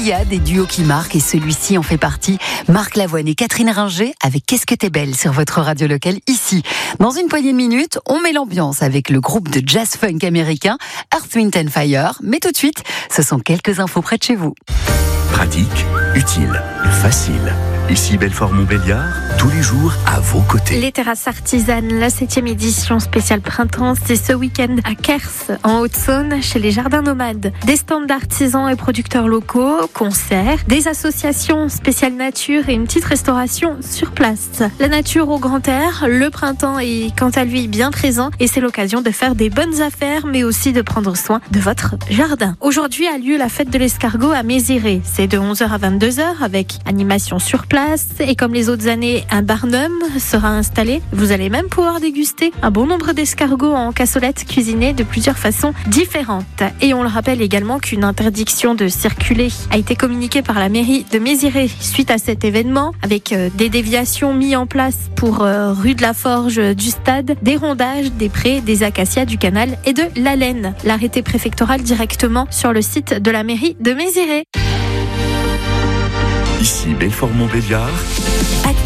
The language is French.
Il y a des duos qui marquent et celui-ci en fait partie. Marc Lavoine et Catherine Ringer avec Qu'est-ce que t'es belle sur votre radio locale ici. Dans une poignée de minutes, on met l'ambiance avec le groupe de jazz funk américain Earth, Wind & Fire. Mais tout de suite, ce sont quelques infos près de chez vous. Pratique, utile, facile. Ici Belfort-Montbéliard, tous les jours à vos côtés. Les terrasses artisanes, la 7e édition spéciale printemps, c'est ce week-end à Kers, en Haute-Saône, chez les Jardins Nomades. Des stands d'artisans et producteurs locaux, concerts, des associations spéciales nature et une petite restauration sur place. La nature au grand air, le printemps est quant à lui bien présent et c'est l'occasion de faire des bonnes affaires, mais aussi de prendre soin de votre jardin. Aujourd'hui a lieu la fête de l'escargot à Méziré. C'est de 11h à 22h avec animation sur place et comme les autres années, un barnum sera installé. Vous allez même pouvoir déguster un bon nombre d'escargots en cassolette cuisinés de plusieurs façons différentes. Et on le rappelle également qu'une interdiction de circuler a été communiquée par la mairie de Méziré suite à cet événement avec des déviations mises en place pour rue de la Forge du stade, des rondages, des prés, des acacias, du canal et de l'Alaine. L'arrêté préfectoral directement sur le site de la mairie de Méziré. Ici Belfort-Montbéliard.